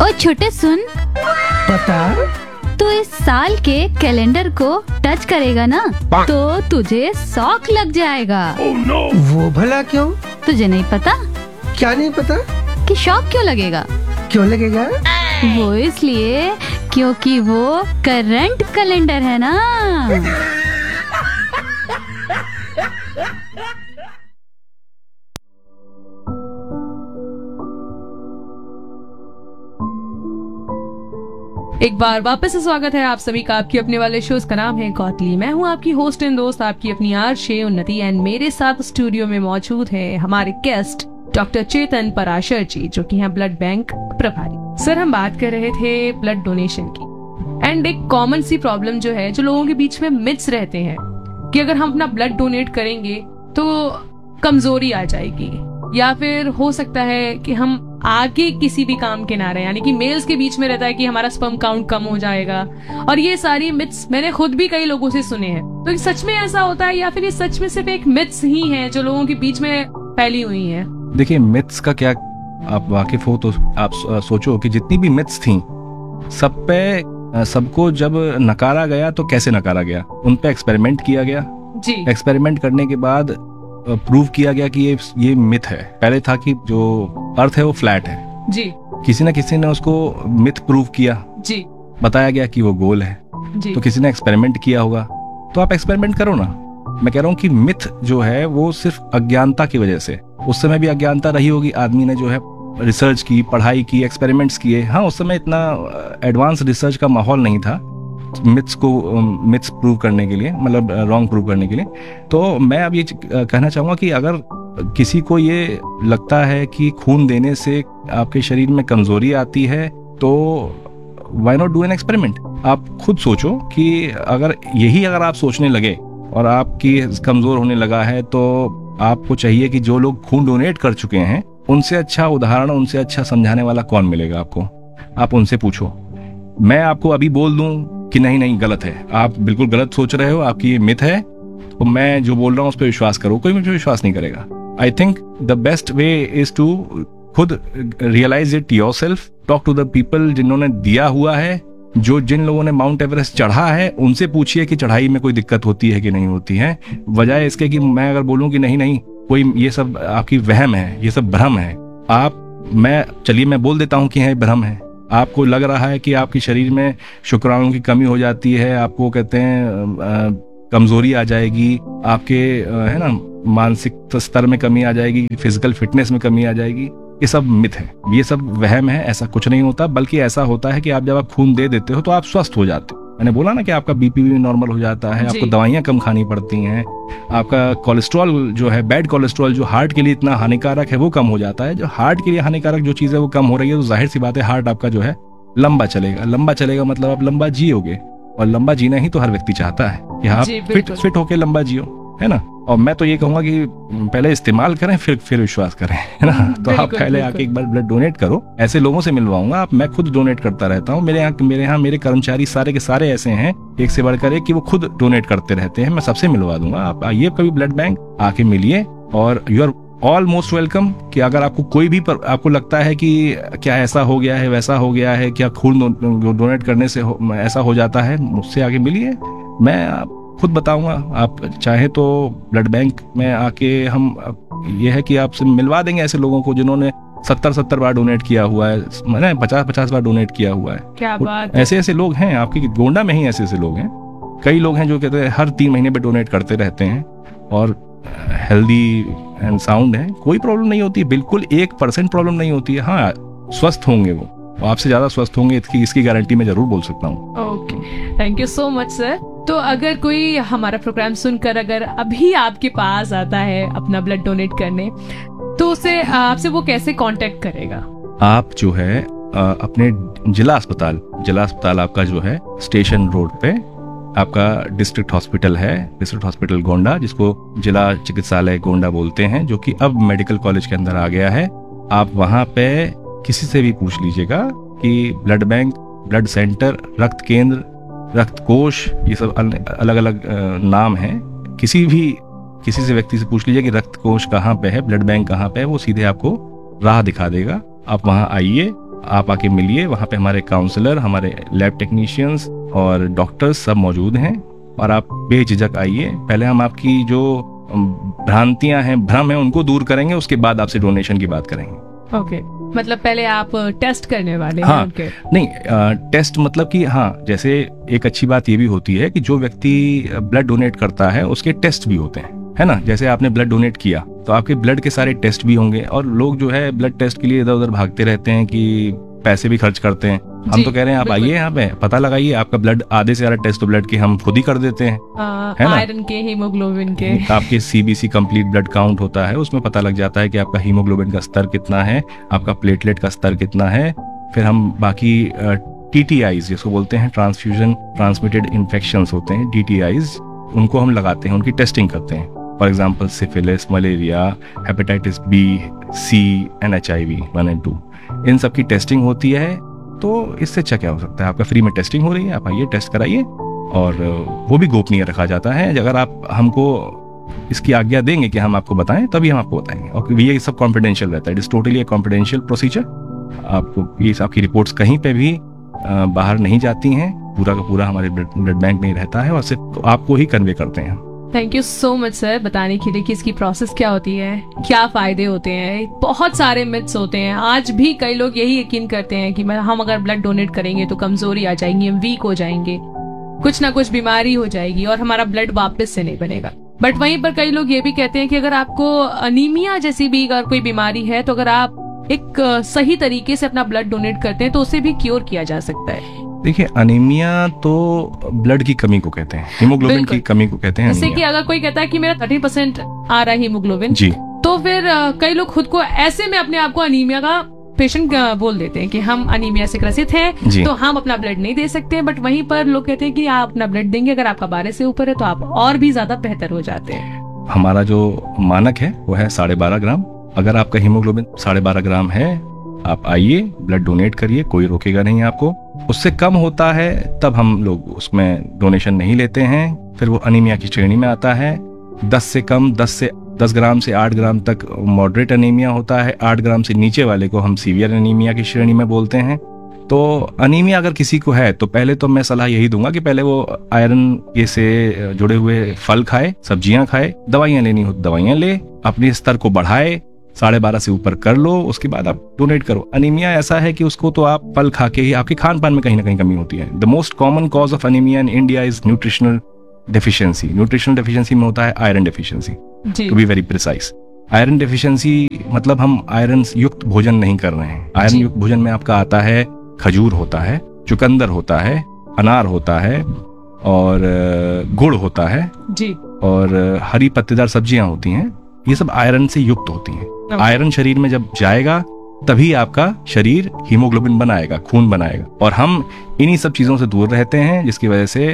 ओ छोटे सुन, बता। तू इस साल के कैलेंडर को टच करेगा ना तो तुझे शॉक लग जाएगा। वो भला क्यों? तुझे नहीं पता? क्या नहीं पता? कि शॉक क्यों लगेगा? क्यों लगेगा? वो इसलिए क्योंकि वो करंट कैलेंडर है ना। एक बार वापस से स्वागत है आप सभी का आपकी अपने वाले शोज का नाम है कौतली। मैं हूं आपकी होस्ट एंड दोस्त, आपकी अपनी आरजे उन्नति, एंड मेरे साथ स्टूडियो में मौजूद है हमारे गेस्ट डॉक्टर चेतन पराशर जी, जो कि हैं ब्लड बैंक प्रभारी। सर, हम बात कर रहे थे ब्लड डोनेशन की, एंड एक कॉमन सी प्रॉब्लम जो है, जो लोगों के बीच में मिथ्स रहते हैं कि अगर हम अपना ब्लड डोनेट करेंगे तो कमजोरी आ जाएगी, या फिर हो सकता है कि हम आगे किसी भी काम के ना रहे, यानी कि मेल्स के बीच में रहता है कि हमारा स्पर्म काउंट कम हो जाएगा। और ये सारी मिथ्स मैंने खुद भी कई लोगों से सुने हैं। तो सच में ऐसा होता है या फिर ये सच में सिर्फ एक मिथ्स ही है जो लोगों के बीच में फैली हुई है? देखिए, मिथ्स का क्या आप वाकिफ हो तो आप सोचो कि जितनी भी मिथ्स थी सब पे सबको जब नकारा गया तो कैसे नकारा गया, उन पे एक्सपेरिमेंट किया गया जी। एक्सपेरिमेंट करने के बाद प्रूव किया गया कि ये मिथ है। पहले था कि जो अर्थ है वो फ्लैट है जी, किसी न किसी ने उसको मिथ प्रूव किया जी, बताया गया कि वो गोल है जी। तो किसी ने एक्सपेरिमेंट किया होगा, तो आप एक्सपेरिमेंट करो ना। मैं कह रहा हूँ कि मिथ जो है वो सिर्फ अज्ञानता की वजह से, उस समय भी अज्ञानता रही होगी, आदमी ने जो है रिसर्च की, पढ़ाई की, एक्सपेरिमेंट्स किए। हाँ, उस समय इतना एडवांस रिसर्च का माहौल नहीं था मिथ्स प्रूव करने के लिए, मतलब रॉन्ग प्रूव करने के लिए। तो मैं अब ये कहना चाहूँगा कि अगर किसी को ये लगता है कि खून देने से आपके शरीर में कमजोरी आती है तो why not do an experiment. आप खुद सोचो कि अगर आप सोचने लगे और आपकी कमजोर होने लगा है, तो आपको चाहिए कि जो लोग खून डोनेट कर चुके हैं उनसे अच्छा उदाहरण, उनसे अच्छा समझाने वाला कौन मिलेगा आपको? आप उनसे पूछो। मैं आपको अभी बोल दूं कि नहीं गलत है, आप बिल्कुल गलत सोच रहे हो, आपकी ये मिथ है, तो मैं जो बोल रहा हूँ उस पर विश्वास करो, कोई मुझे विश्वास नहीं करेगा। I think the best way is to खुद realise it yourself, talk to the people जिन्होंने दिया हुआ है, जिन लोगों ने माउंट एवरेस्ट चढ़ा है, उनसे पूछिए कि चढ़ाई में कोई दिक्कत होती है कि नहीं होती है, बजाय इसके कि मैं अगर बोलूं कि नहीं कोई ये सब आपकी वहम है, ये सब भ्रम है। मैं बोल देता हूं कि है भ्रम है। आपको लग रहा है कि आपके शरीर में शुक्राणुओं की कमी हो जाती है, आपको कहते हैं कमजोरी आ जाएगी, आपके है ना मानसिक स्तर में कमी आ जाएगी, फिजिकल फिटनेस में कमी आ जाएगी, ये सब मिथ है, ये सब वहम है। ऐसा कुछ नहीं होता, बल्कि ऐसा होता है कि आप जब आप खून दे देते हो तो आप स्वस्थ हो जाते हो। मैंने बोला ना कि आपका बीपी भी नॉर्मल हो जाता है, आपको दवाइयां कम खानी पड़ती हैं, आपका कोलेस्ट्रॉल जो है, बैड कोलेस्ट्रॉल जो हार्ट के लिए इतना हानिकारक है वो कम हो जाता है। जो हार्ट के लिए हानिकारक जो चीज है वो कम हो रही है, तो जाहिर सी बात है हार्ट आपका जो है लंबा चलेगा मतलब आप लंबा जियोगे, और लंबा जीना ही तो हर व्यक्ति चाहता है कि आप फिट होके लंबा जियो, है ना। और मैं तो ये कहूंगा कि पहले इस्तेमाल करें फिर विश्वास करें, है ना। तो आप पहले आके एक बार ब्लड डोनेट करो। ऐसे लोगों से मिलवाऊंगा, मैं खुद डोनेट करता रहता हूँ। मेरे यहाँ मेरे कर्मचारी सारे के सारे ऐसे हैं, एक से बढ़कर एक, कि वो खुद डोनेट करते रहते हैं। मैं सबसे मिलवा दूंगा, आप आइए कभी ब्लड बैंक आके मिलिए, और you are all most welcome. कि अगर आपको कोई भी आपको लगता है कि क्या ऐसा हो गया है, वैसा हो गया है, क्या खून डोनेट करने से ऐसा हो जाता है, मुझसे आके मिलिए, मैं खुद बताऊंगा। आप चाहे तो ब्लड बैंक में आके ये है कि आपसे मिलवा देंगे ऐसे लोगों को जिन्होंने 70 बार डोनेट किया हुआ है, 50 बार डोनेट किया हुआ है। क्या बात, ऐसे लोग हैं आपके गोंडा में ही, ऐसे लोग हैं। कई लोग हैं जो कहते हैं हर 3 महीने पे डोनेट करते रहते हैं और हेल्दी एंड साउंड है, कोई प्रॉब्लम नहीं होती, बिल्कुल 1% प्रॉब्लम नहीं होती है। हाँ, स्वस्थ होंगे वो आपसे ज्यादा स्वस्थ होंगे, इसकी गारंटी मैं जरूर बोल सकता हूँ। Okay, thank you so much sir. तो अगर कोई हमारा प्रोग्राम सुनकर अगर अभी आपके पास आता है अपना ब्लड डोनेट करने, तो उसे आपसे वो कैसे कांटेक्ट करेगा? आप जो है अपने जिला अस्पताल आपका जो है स्टेशन रोड पे आपका डिस्ट्रिक्ट हॉस्पिटल है, डिस्ट्रिक्ट हॉस्पिटल गोंडा, जिसको जिला चिकित्सालय गोंडा बोलते हैं, जो कि अब मेडिकल कॉलेज के अंदर आ गया है। आप वहाँ पे किसी से भी पूछ लीजिएगा कि ब्लड बैंक, ब्लड सेंटर, रक्त केंद्र, रक्त कोष, ये सब अलग अलग नाम हैं। किसी से व्यक्ति से पूछ लीजिए कि रक्त कोष कहाँ पे है, ब्लड बैंक कहाँ पे है, वो सीधे आपको राह दिखा देगा। आप वहाँ आइए आप आके मिलिए, वहाँ पे हमारे काउंसलर, हमारे लैब टेक्नीशियंस और डॉक्टर्स सब मौजूद हैं। और आप बेझिझक आइए, पहले हम आपकी जो भ्रांतियां हैं, भ्रम है, उनको दूर करेंगे, उसके बाद आपसे डोनेशन की बात करेंगे। ओके, मतलब पहले आप टेस्ट करने वाले हैं? हाँ, उनके? नहीं, टेस्ट मतलब कि हाँ, जैसे एक अच्छी बात ये भी होती है कि जो व्यक्ति ब्लड डोनेट करता है उसके टेस्ट भी होते हैं, है ना। जैसे आपने ब्लड डोनेट किया तो आपके ब्लड के सारे टेस्ट भी होंगे, और लोग जो है ब्लड टेस्ट के लिए इधर उधर भागते रहते हैं कि पैसे भी खर्च करते हैं। हम तो कह रहे हैं आप आइए यहाँ पे, पता लगाइए, आपका ब्लड आधे से ज्यादा टेस्ट तो ब्लड के हम खुद ही कर देते हैं, है ना। आयरन के, हीमोग्लोबिन के, आपके सीबीसी कंप्लीट ब्लड काउंट होता है, उसमें पता लग जाता है कि आपका हीमोग्लोबिन का स्तर कितना है, आपका प्लेटलेट का स्तर कितना है। फिर हम बाकी टीटीआईज जिसको बोलते हैं, ट्रांसफ्यूजन ट्रांसमिटेड इन्फेक्शंस होते हैं, DTIs, उनको हम लगाते हैं, उनकी टेस्टिंग करते हैं। For example syphilis, malaria, hepatitis B, C and HIV 1 और 2, इन सब की टेस्टिंग होती है। तो इससे अच्छा क्या हो सकता है, आपका फ्री में टेस्टिंग हो रही है, आप आइए टेस्ट कराइए, और वो भी गोपनीय रखा जाता है। अगर आप हमको इसकी आज्ञा देंगे कि हम आपको बताएं, तभी हम आपको बताएंगे, और ये सब कॉन्फिडेंशियल रहता है, it is totally A confidential procedure. आपको ये आपकी रिपोर्ट्स कहीं पे भी बाहर नहीं जाती हैं, पूरा का पूरा हमारे ब्लड बैंक में ही रहता है, और सिर्फ तो आपको ही कन्वे करते हैं। Thank you so much sir बताने के लिए कि इसकी प्रोसेस क्या होती है, क्या फायदे होते हैं। बहुत सारे मिथ्स होते हैं, आज भी कई लोग यही यकीन करते हैं कि हम अगर ब्लड डोनेट करेंगे तो कमजोरी आ जाएंगी, हम वीक हो जाएंगे, कुछ ना कुछ बीमारी हो जाएगी और हमारा ब्लड वापस से नहीं बनेगा। बट वहीं पर कई लोग ये भी कहते हैं कि अगर आपको अनीमिया जैसी भी अगर कोई बीमारी है तो अगर आप एक सही तरीके से अपना ब्लड डोनेट करते हैं तो उसे भी क्योर किया जा सकता है। देखिए, अनीमिया तो ब्लड की कमी को कहते हैं, हीमोग्लोबिन की कमी को कहते हैं। जैसे कि अगर कोई कहता है कि मेरा 30% आ रहा है हीमोग्लोबिन जी, तो फिर कई लोग खुद को ऐसे में अपने आप को अनीमिया का पेशेंट बोल देते हैं कि हम अनीमिया से ग्रसित हैं, तो हम अपना ब्लड नहीं दे सकते। बट वहीं पर लोग कहते हैं कि आप अपना ब्लड देंगे, अगर आपका 12 से ऊपर है तो आप और भी ज्यादा बेहतर हो जाते हैं। हमारा जो मानक है वो है 12.5 ग्राम। अगर आपका हीमोग्लोबिन 12.5 ग्राम है, आप आइए, ब्लड डोनेट करिए, कोई रोकेगा नहीं आपको। उससे कम होता है तब हम लोग उसमें डोनेशन नहीं लेते हैं, फिर वो अनीमिया की श्रेणी में आता है। 10 से कम, 10 ग्राम से 8 ग्राम तक मॉडरेट अनीमिया होता है, 8 ग्राम से नीचे वाले को हम सीवियर अनीमिया की श्रेणी में बोलते हैं। तो अनीमिया अगर किसी को है तो पहले तो मैं सलाह यही दूंगा कि पहले वो आयरन के से जुड़े हुए फल खाए, सब्जियां खाए, दवाइयां लेनी हो दवाइयां ले, अपने स्तर को बढ़ाए, 12.5 से ऊपर कर लो, उसके बाद आप डोनेट करो। अनीमिया ऐसा है कि उसको तो आप फल खा के ही, आपके खान पान में कहीं ना कहीं कमी होती है। The most common cause of anaemia in India is nutritional deficiency. Nutritional deficiency में होता है iron deficiency, to be very precise. Iron deficiency मतलब हम आयरन युक्त भोजन नहीं कर रहे हैं। आयरन युक्त भोजन में आपका आता है खजूर होता है, चुकंदर होता है, अनार होता है, और गुड़ होता है जी, और हरी पत्तेदार सब्जियां होती हैं। ये सब आयरन से युक्त होती हैं। आयरन शरीर में जब जाएगा तभी आपका शरीर हीमोग्लोबिन बनाएगा, खून बनाएगा, और हम इन्हीं सब चीजों से दूर रहते हैं, जिसकी वजह से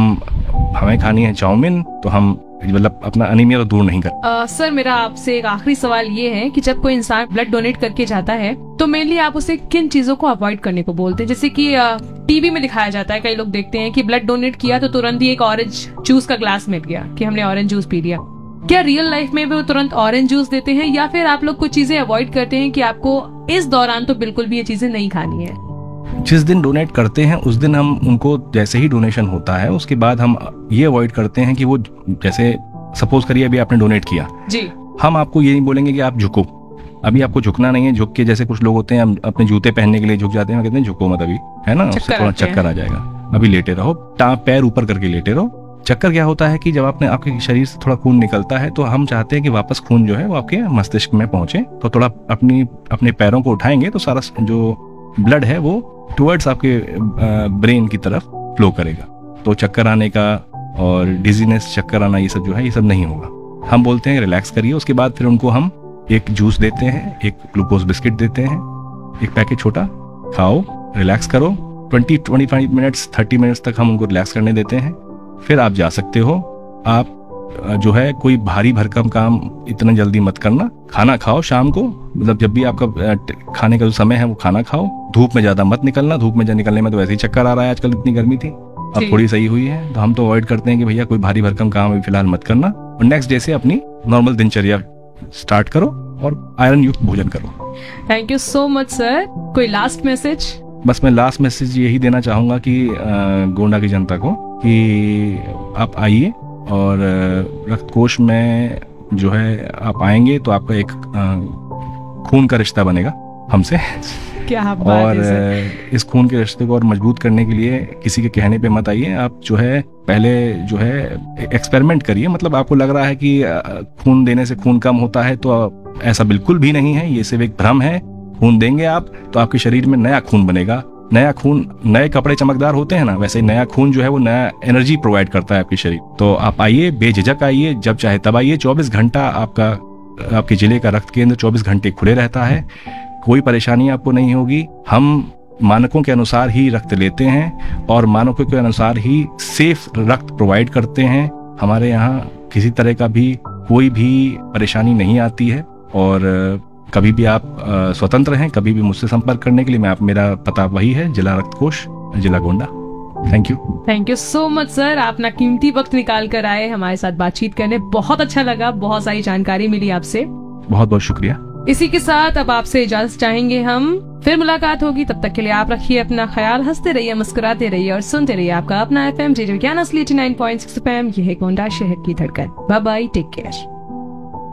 हमें खानी है चाउमीन, तो हम मतलब अपना अनीमिया तो दूर नहीं कर। सर मेरा आपसे एक आखिरी सवाल ये है कि जब कोई इंसान ब्लड डोनेट करके जाता है तो मेनली आप उसे किन चीजों को अवॉइड करने को बोलते हैं? जैसे कि टीवी में दिखाया जाता है, कई लोग देखते हैं कि ब्लड डोनेट किया तो तुरंत ही एक ऑरेंज जूस का ग्लास मिल गया कि हमने ऑरेंज जूस पी लिया। क्या रियल लाइफ में वो तुरंत ऑरेंज जूस देते हैं, या फिर आप लोग कुछ चीजें अवॉइड करते हैं कि आपको इस दौरान तो बिल्कुल भी ये चीजें नहीं खानी है? जिस दिन डोनेट करते हैं उस दिन हम उनको, जैसे ही डोनेशन होता है उसके बाद हम ये अवॉइड करते हैं कि वो, जैसे सपोज करिए अभी आपने डोनेट किया जी, हम आपको ये नहीं बोलेंगे कि आप झुको, अभी आपको झुकना नहीं है। झुक के, जैसे कुछ लोग होते हैं अपने जूते पहनने के लिए झुक जाते हैं, कहते हैं झुको मत अभी, है ना, उससे थोड़ा चक्कर आ जाएगा, अभी लेटे रहो, पैर ऊपर करके लेटे रहो। चक्कर क्या होता है कि जब आपके शरीर से थोड़ा खून निकलता है तो हम चाहते हैं कि वापस खून जो है वो आपके मस्तिष्क में पहुंचे, तो थोड़ा अपने पैरों को उठाएंगे तो सारा जो ब्लड है वो टुवर्ड्स आपके ब्रेन की तरफ फ्लो करेगा, तो चक्कर आने का और डिजीनेस, चक्कर आना, ये सब जो है ये सब नहीं होगा। हम बोलते हैं रिलैक्स करिए। उसके बाद फिर उनको हम एक जूस देते हैं, एक ग्लूकोज बिस्किट देते हैं, एक पैकेट छोटा, खाओ, रिलैक्स करो, 20-25 मिनट्स 30 मिनट्स तक हम उनको रिलैक्स करने देते हैं। फिर आप जा सकते हो। आप जो है कोई भारी भरकम काम इतना जल्दी मत करना, खाना खाओ शाम को, मतलब जब भी आपका खाने का जो समय है वो खाना खाओ। धूप में ज्यादा मत निकलना, धूप में निकलने में तो वैसे ही चक्कर आ रहा है, आजकल इतनी गर्मी थी, अब थोड़ी सही हुई है, तो हम तो अवॉइड करते हैं कि भैया कोई भारी भरकम काम अभी फिलहाल मत करना, और नेक्स्ट डे से अपनी नॉर्मल दिनचर्या स्टार्ट करो और आयरन युक्त भोजन करो। Thank you so much sir. कोई लास्ट मैसेज? बस मैं लास्ट मैसेज यही देना चाहूँगा कि गोंडा की जनता को कि आप आइए और रक्त कोष में जो है आप आएंगे तो आपका एक खून का रिश्ता बनेगा हमसे। क्या बात और है सर। इस खून के रिश्ते को और मजबूत करने के लिए किसी के कहने पे मत आइए। आप जो है पहले जो है एक्सपेरिमेंट करिए। मतलब आपको लग रहा है कि खून देने से खून कम होता है, तो ऐसा बिल्कुल भी नहीं है। ये सिर्फ एक भ्रम है। खून देंगे आप तो आपके शरीर में नया खून बनेगा। नया खून, नए कपड़े चमकदार होते हैं ना, वैसे ही नया खून जो है वो नया एनर्जी प्रोवाइड करता है आपके शरीर। तो आप आइए, बेझिझक आइए, जब चाहे तब आइए। 24 घंटा आपके जिले का रक्त केंद्र 24 घंटे खुले रहता है। कोई परेशानी आपको नहीं होगी। हम मानकों के अनुसार ही रक्त लेते हैं और मानकों के अनुसार ही सेफ रक्त प्रोवाइड करते हैं। हमारे यहाँ किसी तरह का भी कोई भी परेशानी नहीं आती है। और कभी भी आप स्वतंत्र हैं, कभी भी मुझसे संपर्क करने के लिए मेरा पता वही है, जिला रक्त कोष, जिला Gonda. Thank you so much sir. आप अपना कीमती वक्त निकाल कर आए हमारे साथ बातचीत करने। बहुत अच्छा लगा, बहुत सारी जानकारी मिली आपसे। बहुत बहुत शुक्रिया। इसी के साथ अब आपसे इजाजत चाहेंगे हम। फिर मुलाकात होगी, तब तक के लिए आप रखिए अपना ख्याल। हंसते रहिए, मुस्कुराते रहिए और सुनते रहिए आपका अपना FM रेडियो ज्ञान असली 89.6 FM। यह है गोंडा शहर की धड़कन। Bye bye, take care.